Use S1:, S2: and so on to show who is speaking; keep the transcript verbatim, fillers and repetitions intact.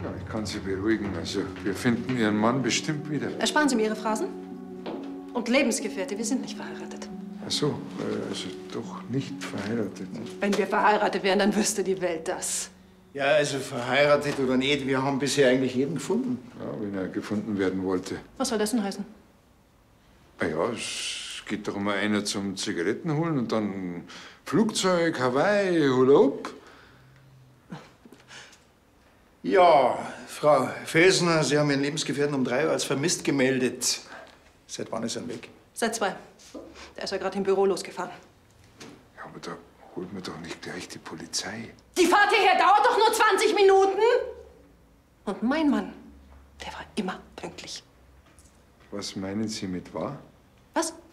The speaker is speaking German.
S1: Ja, ich kann Sie beruhigen. Also, wir finden Ihren Mann bestimmt wieder.
S2: Ersparen Sie mir Ihre Phrasen. Und Lebensgefährte, wir sind nicht verheiratet.
S1: Ach so, äh, also doch nicht verheiratet.
S2: Wenn wir verheiratet wären, dann wüsste die Welt das.
S3: Ja, also verheiratet oder nicht, wir haben bisher eigentlich jeden gefunden.
S1: Ja, wenn er gefunden werden wollte.
S2: Was soll das denn heißen?
S1: Na ja, es geht doch immer einer zum Zigaretten holen und dann Flugzeug, Hawaii, Hula Hoop.
S3: Ja, Frau Felsner, Sie haben Ihren Lebensgefährten um drei Uhr als vermisst gemeldet. Seit wann ist er weg?
S2: Seit zwei. Der ist ja gerade im Büro losgefahren.
S1: Ja, aber da holt man doch nicht gleich die Polizei.
S2: Die Fahrt hierher dauert doch nur zwanzig Minuten. Und mein Mann, der war immer pünktlich.
S1: Was meinen Sie mit wahr?
S2: Was?